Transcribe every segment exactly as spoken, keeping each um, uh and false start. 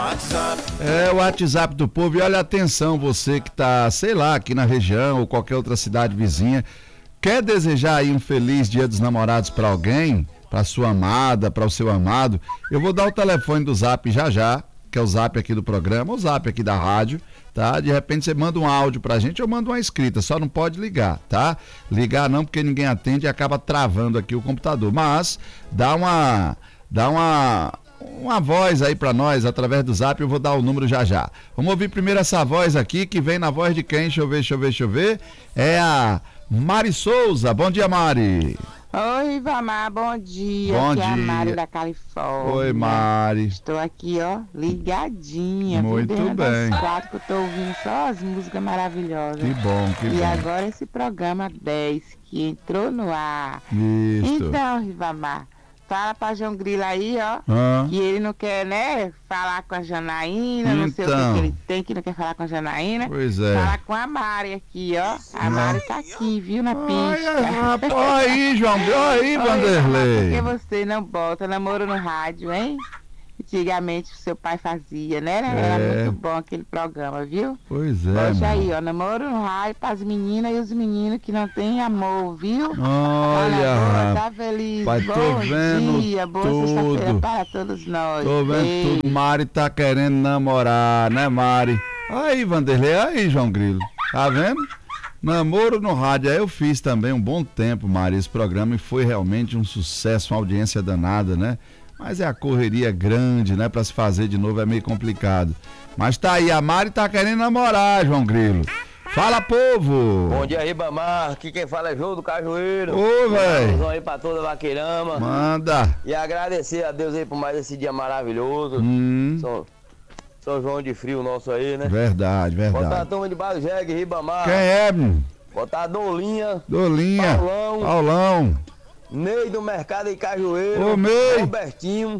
WhatsApp. É o WhatsApp do povo. E olha, atenção, você que tá, sei lá, aqui na região ou qualquer outra cidade vizinha, quer desejar aí um feliz Dia dos Namorados para alguém, para sua amada, para o seu amado? Eu vou dar o telefone do Zap já já, que é o Zap aqui do programa, o Zap aqui da rádio, tá? De repente você manda um áudio pra gente ou manda uma escrita, só não pode ligar, tá? Ligar não, porque ninguém atende e acaba travando aqui o computador, mas dá uma dá uma uma voz aí pra nós através do Zap, eu vou dar o número já já. Vamos ouvir primeiro essa voz aqui, que vem na voz de quem? Deixa eu ver, deixa eu ver, deixa eu ver. É a Mari Souza. Bom dia, Mari. Oi, Vamar, bom dia. Bom aqui dia. é a Mari da Califórnia. Oi, Mari. Estou aqui, ó, ligadinha. Muito viu? bem. Das quatro que eu tô ouvindo só as músicas maravilhosas. Que bom, que e bom. E agora esse programa dez que entrou no ar. Isso. Então, Rivamar, fala pra João Grilo aí, ó, Ah. que ele não quer, né, falar com a Janaína, Então. não sei o que, que ele tem, que não quer falar com a Janaína. Pois é. Fala com a Mari aqui, ó. A Mari tá aqui, viu, na pista. Rapaz, aí, João, aí, Vanderlei. Por que você não bota namoro no rádio, hein? Antigamente o seu pai fazia, né? Era É. muito bom aquele programa, viu? Pois é. Hoje mano. aí, ó, namoro no rádio pras meninas e os meninos que não têm amor, viu? Olha, boa, tá feliz. rapaz, tô Bom vendo dia, boa tudo. sexta-feira para todos nós. Tô vendo Beijo. tudo. Mari tá querendo namorar, né, Mari? Aí, Vanderlei, aí, João Grilo. Tá vendo? Namoro no rádio. Aí eu fiz também um bom tempo, Mari, esse programa, e foi realmente um sucesso, uma audiência danada, né? Mas é a correria grande, né? Pra se fazer de novo é meio complicado. Mas tá aí, a Mari tá querendo namorar, João Grilo. Fala, povo! Bom dia, Ribamar. Aqui quem fala é João do Cajueiro. Ô, véi! Um aí pra toda a Vaqueirama. Manda! E agradecer a Deus aí por mais esse dia maravilhoso. Hum, São, São João de Frio nosso aí, né? verdade, Botar a verdade. turma de Barro Jegue, Ribamar. Quem é, menino? Botar a Dolinha, Dolinha. Paulão. Paulão. Ney do Mercado em Cajueiro. Ô, Ney. Robertinho,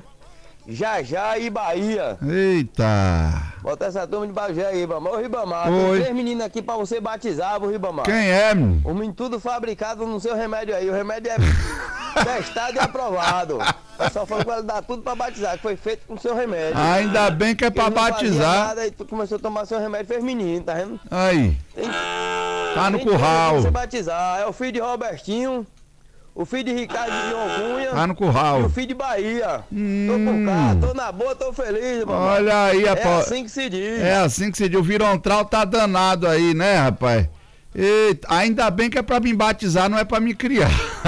Jajá e Bahia. Eita! Botar essa turma de Barro Jegue, Ribamar. Ô, Ribamar, Oi. tem três meninos aqui pra você batizar, viu, Ribamar? Quem é, menino? O menino tudo fabricado no seu remédio aí. O remédio é testado e aprovado. O pessoal falou que vai dar tudo pra batizar, que foi feito com o seu remédio. Ainda bem que é pra Ele não fazia batizar. Nada, e tu começou a tomar seu remédio, fez menino, tá vendo? Aí, Tem, tá no tem coisa pra curral. você batizar. É o filho de Robertinho, o filho de Ricardo de Cunha Tá no e curral. o filho de Bahia. Hum. Tô por cá, tô na boa, tô feliz, mamãe. Olha aí, É rapaz. assim que se diz. É assim que se diz. O Virontral tá danado aí, né, rapaz? Eita, ainda bem que é pra me batizar, não é pra me criar.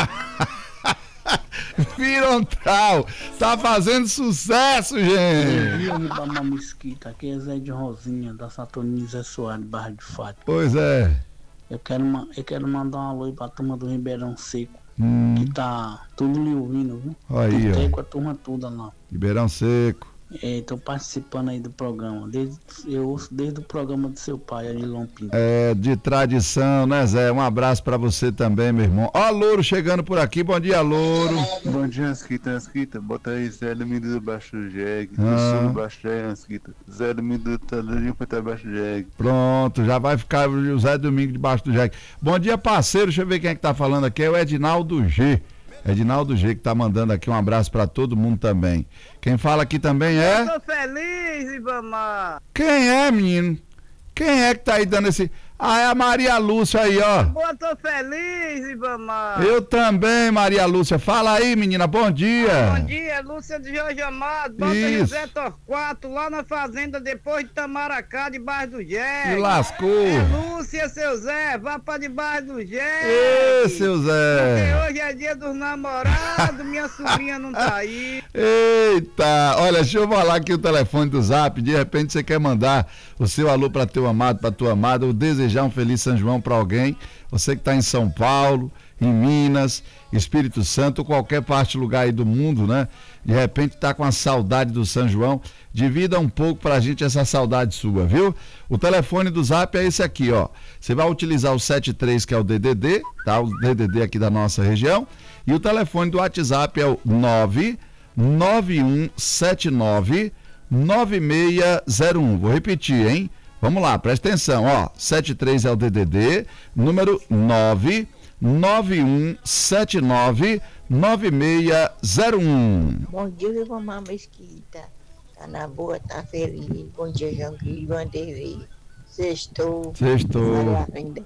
Virontral, tá fazendo sucesso, Bom gente. dia, Ribamar Mesquita. Aqui é Zé de Rosinha, da Saturnino Zé Soares, Barra de Fátima. Pois é. Eu quero, ma- eu quero mandar um alô aí pra turma do Ribeirão Seco, Hum, que tá tudo lhe ouvindo, viu? aí, Tem ó. com a turma toda lá. Ribeirão Seco. É, tô participando aí do programa. Desde, eu ouço desde o programa do seu pai, ali Lompinho. É, de tradição, né, Zé? Um abraço pra você também, meu irmão. Ó, Louro chegando por aqui. Bom dia, Louro. Bom dia, Ansquita, Ansquita. Bota aí Zé Domingo do Baixo Jegue. Ah. Do sul do Baixo Jegue, Ansquita. Zé Domingo do Taleirinho foi até Baixo Jegue. Pronto, já vai ficar o José Domingo debaixo do jegue. Bom dia, parceiro. Deixa eu ver quem é que tá falando aqui. É o Edinaldo G. Edinaldo G que tá mandando aqui um abraço pra todo mundo também. Quem fala aqui também é... Tô feliz, Ribamar. Quem é, menino? Quem é que tá aí dando esse... Ah, é a Maria Lúcia aí, ó. Boa, tô feliz, Ribamar. Eu também, Maria Lúcia. Fala aí, menina. Bom dia. Bom dia, Lúcia de Jorge Amado. Bota Isso. José Torquato lá na fazenda depois de Tamaracá, debaixo do Se jegue. lascou. É Lúcia, seu Zé, vá pra debaixo do jegue. Ê, seu Zé. Porque hoje é dia dos namorados, minha sobrinha não tá aí. Eita, olha, deixa eu falar aqui o telefone do Zap. De repente você quer mandar o seu alô para teu amado, para tua amada, ou desejar um feliz São João para alguém. Você que está em São Paulo, em Minas, Espírito Santo, qualquer parte, lugar aí do mundo, né? De repente tá com a saudade do São João. Divida um pouco pra gente essa saudade sua, viu? O telefone do Zap é esse aqui, ó. Você vai utilizar o setenta e três, que é o D D D, tá? O D D D aqui da nossa região. E o telefone do WhatsApp é o nove nove um sete nove nove seis zero um. Vou repetir, hein? Vamos lá, presta atenção, ó. setenta e três é o D D D, número nove nove um sete nove nove seis zero um. Bom dia, Ribamar Mesquita. Tá na boa, tá feliz. Bom dia, Janguí, bom T V. Sextou. Sextou. Maria Renda.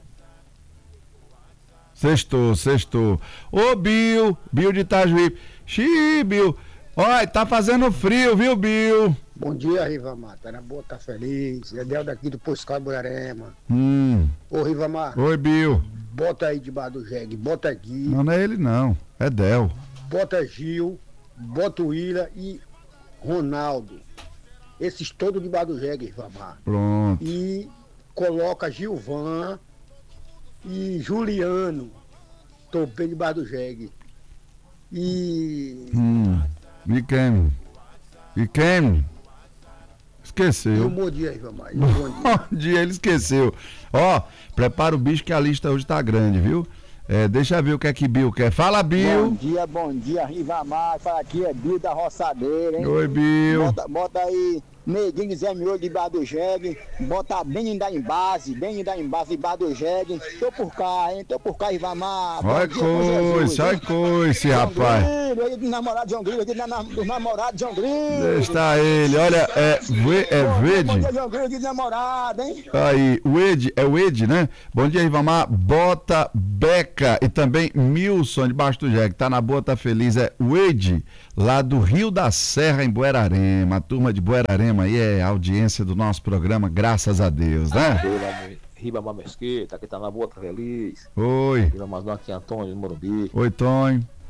Sextou, sextou. Ô, Bill, Bill de Itajuí. Xiii, Bill. Olha, tá fazendo frio, viu, Bill? Bom dia, Rivamar. Tá na boa, tá feliz. É Del daqui do Poscal Borarema. Hum. Ô, Rivamar, Oi, Bill. bota aí debaixo do jegue. Bota Gui, Não, não é ele, não. É Del. bota Gil, bota o Willa e Ronaldo. Esses todos debaixo do jegue, Rivamar. Pronto. E coloca Gilvan e Juliano. Tô bem debaixo do jegue. E... Hum. E quem? E quem? e um Esqueceu. bom dia, Rivamar. E um bom dia. Bom dia, ele esqueceu. Ó, prepara o bicho que a lista hoje tá grande, viu? É, deixa eu ver o que é que Bill quer. Fala, Bom Bill. dia, bom dia, Rivamar. Fala aqui, é Bill da Roçadeira, hein? Oi, Bill. Bota, bota aí, Neguinho Zé Miolho debaixo do jegue. Bota bem da embase, bem da embase debaixo do jegue. Tô por cá, hein? Tô por cá, Rivamar. Bom Olha dia com Jesus, coisa, olha hein? coisa, rapaz. Grilo, aí do namorado de João Grilo, aqui na- do namorado de João Grilo. Deixa ele, olha, é, ve- é Bom dia, verde. João Grilo, de namorado, hein? Aí, o Ed, é o Ed, né? Bom dia, Rivamar. Bota, Beca e também Milson, debaixo do jegue. Tá na boa, tá feliz. É o Ed, lá do Rio da Serra, em Buerarema. A turma de Buerarema aí é a audiência do nosso programa, graças a Deus, né? Ribamar Mesquita, que tá na boa, tá feliz. Oi. Ribamar aqui, Antônio, de Morumbi. Oi, Tonho.